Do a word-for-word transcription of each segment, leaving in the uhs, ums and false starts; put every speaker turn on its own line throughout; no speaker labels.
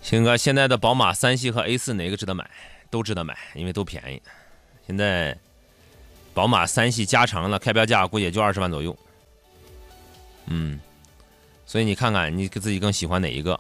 鑫哥，现在的宝马三系和 A 四哪个值得买？都值得买，因为都便宜。现在宝马三系加长了，开标价估计也就二十万左右。嗯，所以你看看你自己更喜欢哪一个？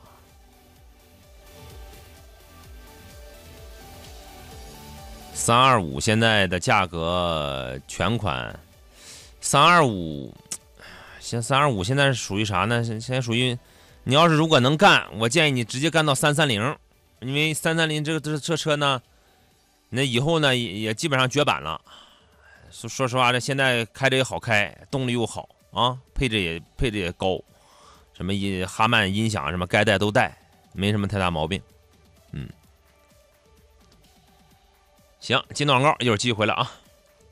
三二五现在的价格全款，三二五，现三二五现在是属于啥呢？现在属于，你要是如果能干，我建议你直接干到三三零，因为三三零这个这这车呢，那以后呢也也基本上绝版了。说说实话，这现在开着也好开，动力又好啊，配置也配置也高，什么音哈曼音响什么该带都带，没什么太大毛病。嗯。行，进广告，一会儿继续回来啊。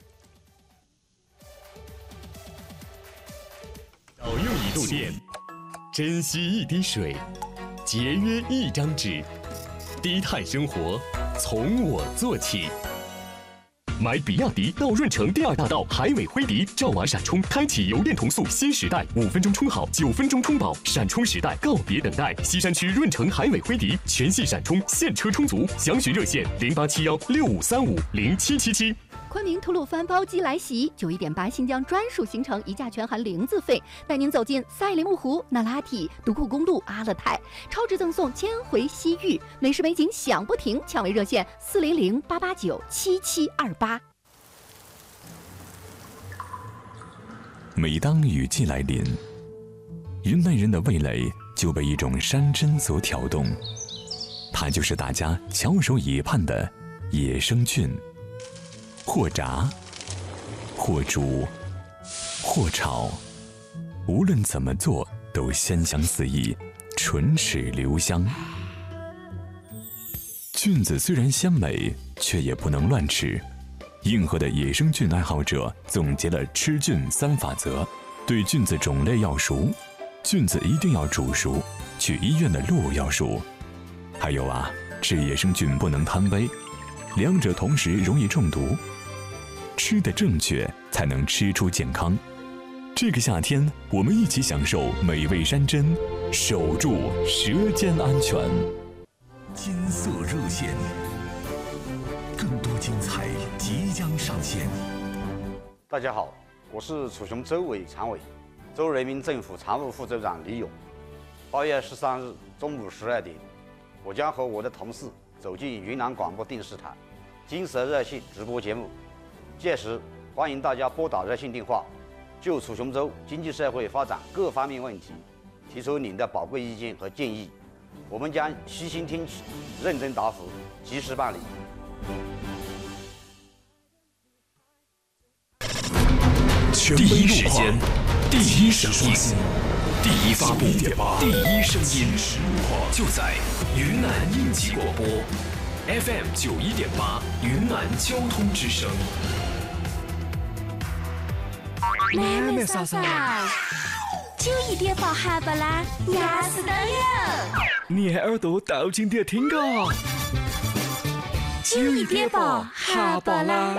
少用一度电，珍惜一滴水，节约一张纸，低碳生活从我做起。买比亚迪到润城第二大道海尾灰迪兆瓦闪充，开启油电同速新时代，五分钟充好，九分钟充饱，闪充时代告别等待。西山区润城海尾灰迪全系闪充，现车充足，详询热线零八七幺六五三五零七七七。
昆明吐鲁番包机来袭，九一点八新疆专属行程，一价全含零自费，带您走进赛里木湖、那拉提、独库公路、阿勒泰，超值赠送千回西域，美食美景享不停，抢位热线四零零八八九七七二八。
每当雨季来临，云南人的味蕾就被一种山珍所挑动，它就是大家翘首以盼的野生菌。或炸，或煮，或炒，无论怎么做都鲜香四溢，唇齿留香。菌子虽然鲜美，却也不能乱吃。硬核的野生菌爱好者总结了吃菌三法则：对菌子种类要熟，菌子一定要煮熟，去医院的路要熟。还有啊，吃野生菌不能贪杯，两者同时容易中毒。吃得正确，才能吃出健康。这个夏天，我们一起享受美味山珍，守住舌尖安全。
金色热线，更多精彩即将上线。
大家好，我是楚雄州委常委、州人民政府常务副州长李勇。八月十三日中午十二点，我将和我的同事走进云南广播电视台金色热线直播节目。届时，欢迎大家拨打热线电话，就楚雄州经济社会发展各方面问题提出您的宝贵意见和建议，我们将悉心听取，认真答复，及时办理。
第一时间，第一声音，第一发布，第一声音，就在云南应急广播 F M 九一点八，云南交通之声。
妹妹嫂嫂，九一点八哈巴拉，压死都有。
你耳朵倒进点听个。
九一点八哈巴拉。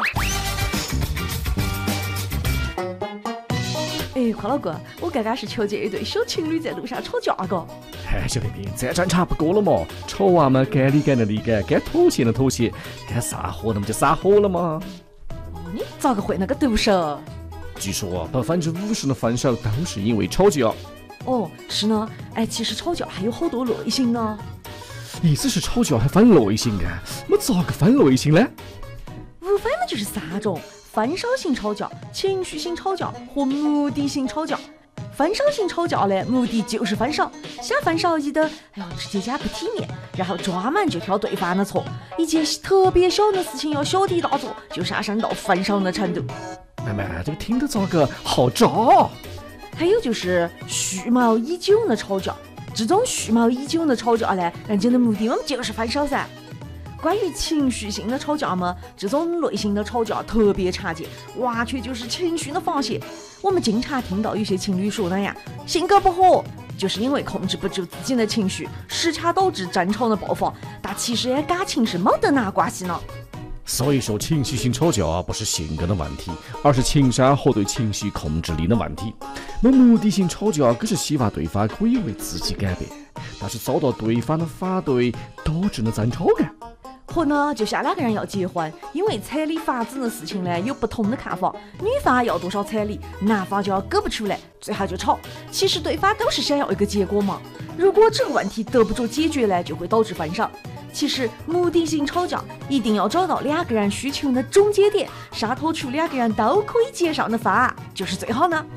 哎，邝老哥，我刚刚是瞧见一对小情侣在路上吵架个。
哎，小平平，这战差不多了嘛，吵完嘛，该理该的理该，该妥协的妥协，该撒火的嘛就撒火了嘛。
哦，你咋个会那个读手？
据说百分之五十的分手都是因为吵架。
哦，是呢。哎，其实吵架还有好多类型呢。
意思是吵架还分类型的？我咋个分类型呢？
无非嘛就是三种：分手型吵架、情绪性吵架和目的性吵架。分手型吵架呢，目的就是分手，想分手一的，哎呦，直接加不体面，然后专门就挑对方的错，一件特别小的事情要小题大做，就上升到分手的程度。
妹妹，这个听得咋个好渣？
还有就是蓄谋已久的吵架，这种蓄谋已久的吵架呢，人家的目的我们就是分手噻。关于情绪性的吵架嘛，这种类型的吵架特别常见，完全就是情绪的发泄。我们经常听到有些情侣说的呀，性格不合，就是因为控制不住自己的情绪，时常导致争吵的爆发。但其实跟感情是没得那关系呢。
所以说，情绪性吵架啊，不是性格的问题，而是情商和对情绪控制力的问题。那目的性吵架，可是希望对方可以为自己改变。 但是遭到对方的反对，导致了争吵感。
或呢，就像两个人要结婚，因为彩礼法子的事情呢有不同的看法，女方要多少彩礼，男方就要给不出来，最后就吵。其实对方都是想要一个结果嘛，如果这个问题得不着解决呢，就会导致分手。其实目的性吵架一定要找到两个人需求的中间点，杀脱出两个人都可以接受的方案，就是最好呢。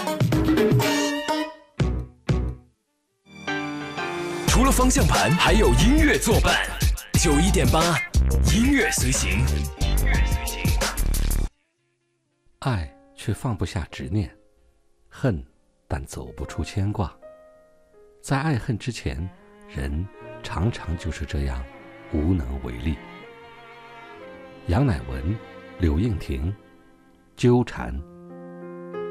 除了方向盘，还有音乐作伴。九一点八，音乐随行。
爱却放不下执念，恨但走不出牵挂。在爱恨之前，人常常就是这样无能为力。杨乃文、柳应廷，纠缠。